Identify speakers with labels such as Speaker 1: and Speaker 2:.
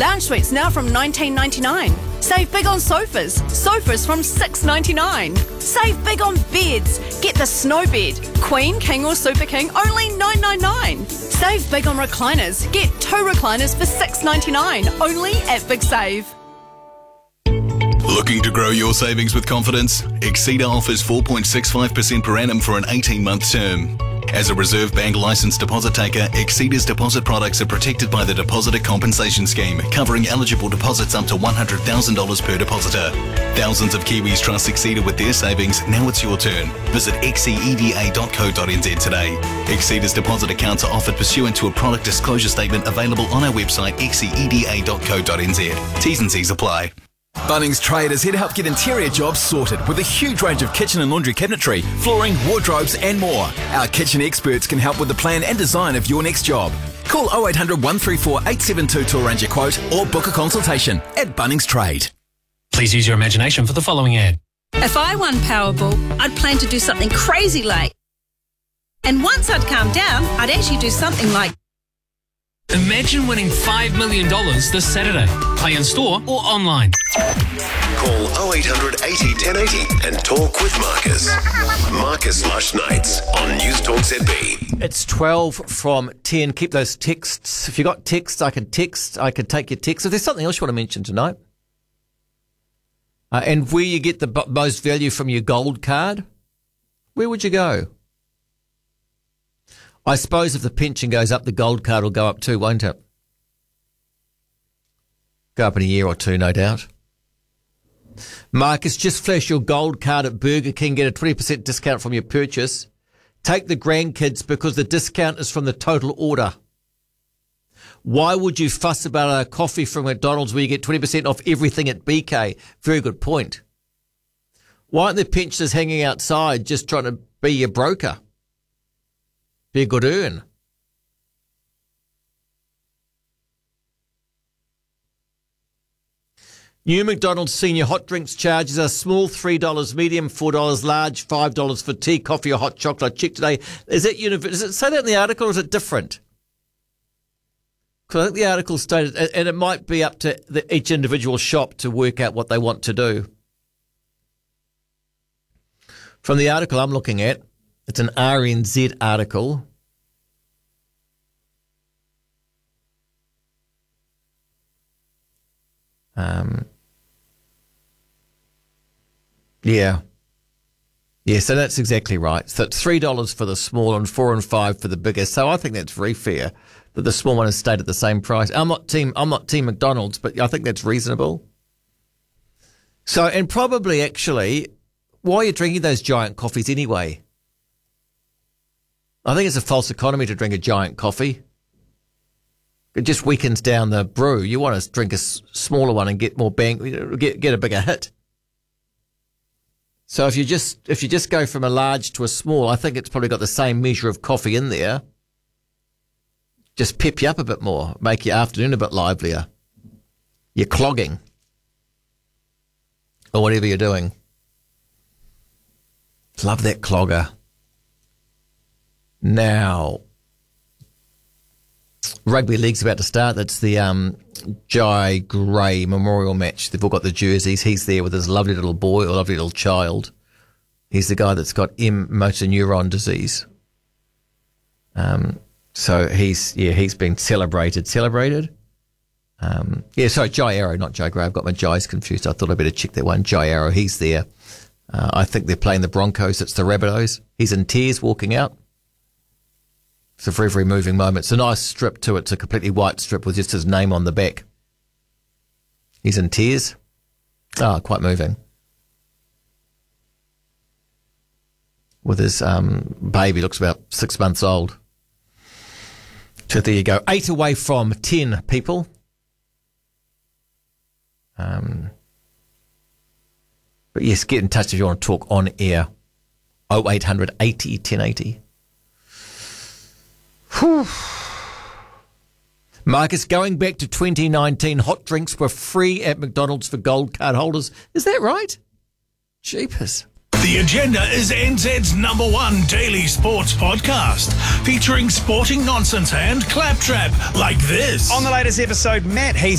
Speaker 1: Lounge suites now from $19.99. Save big on sofas. Sofas from $6.99. Save big on beds. Get the snow bed. Queen, king or super king, only $9.99. Save big on recliners. Get 2 recliners for $6.99. Only at Big Save.
Speaker 2: Looking to grow your savings with confidence? Exceeda offers 4.65% per annum for an 18-month term. As a Reserve Bank licensed deposit taker, Exceeda's deposit products are protected by the Depositor Compensation Scheme, covering eligible deposits up to $100,000 per depositor. Thousands of Kiwis trust Exceeda with their savings. Now it's your turn. Visit xceda.co.nz today. Exceeda's deposit accounts are offered pursuant to a product disclosure statement available on our website xceda.co.nz. T's and C's apply.
Speaker 3: Bunnings Trade is here to help get interior jobs sorted with a huge range of kitchen and laundry cabinetry, flooring, wardrobes and more. Our kitchen experts can help with the plan and design of your next job. Call 0800 134 872 to arrange a quote or book a consultation at Bunnings Trade.
Speaker 4: Please use your imagination for the following ad.
Speaker 5: If I won Powerball, I'd plan to do something crazy like... And once I'd calmed down, I'd actually do something like...
Speaker 4: Imagine winning $5 million this Saturday. Play in store or online.
Speaker 6: Call 0800 80 1080 and talk with Marcus. Marcus Lush Nights on News Talk ZB.
Speaker 7: It's 12 from 10. Keep those texts. If you got texts, I can text. I can take your text. If there's something else you want to mention tonight. And where you get the most value from your gold card, where would you go? I suppose if the pension goes up, the gold card will go up too, won't it? Go up in a year or two, no doubt. Marcus, just flash your gold card at Burger King, get a 20% discount from your purchase. Take the grandkids because the discount is from the total order. Why would you fuss about a coffee from McDonald's where you get 20% off everything at BK? Very good point. Why aren't the pensioners hanging outside just trying to be your broker? Be a good earn. New McDonald's senior hot drinks charges are small $3, medium $4, large $5 for tea, coffee or hot chocolate. Check today. Does it say that in the article or is it different? Because I think the article stated, and it might be up to each individual shop to work out what they want to do. From the article I'm looking at, it's an RNZ article. Yeah, so that's exactly right. So it's $3 for the small and $4 and $5 for the biggest. So I think that's very fair that the small one has stayed at the same price. I'm not team McDonald's, but I think that's reasonable. So, and probably actually, why are you drinking those giant coffees anyway? I think it's a false economy to drink a giant coffee. It just weakens down the brew. You want to drink a smaller one and get more bang, get a bigger hit. So if you just go from a large to a small, I think it's probably got the same measure of coffee in there. Just pep you up a bit more, make your afternoon a bit livelier. You're clogging. Or whatever you're doing. Love that clogger. Now, rugby league's about to start. That's the Jai Gray memorial match. They've all got the jerseys. He's there with his lovely little boy or lovely little child. He's the guy that's got motor neuron disease. So he's been celebrated. Sorry, Jai Arrow, not Jai Gray. I've got my Jais confused. I thought I'd better check that one. Jai Arrow, he's there. I think they're playing the Broncos. It's the Rabbitohs. He's in tears walking out. It's a very, very moving moment. It's a nice strip too. It's a completely white strip with just his name on the back. He's in tears. Quite moving. With his baby, looks about 6 months old. So there you go. 8 away from 10 people. But yes, get in touch if you want to talk on air. 0800 80 1080. Whew. Marcus, going back to 2019, hot drinks were free at McDonald's for gold card holders. Is that right? Jeepers.
Speaker 8: The Agenda is NZ's #1 daily sports podcast, featuring sporting nonsense and claptrap like this.
Speaker 9: On the latest episode, Matt Heath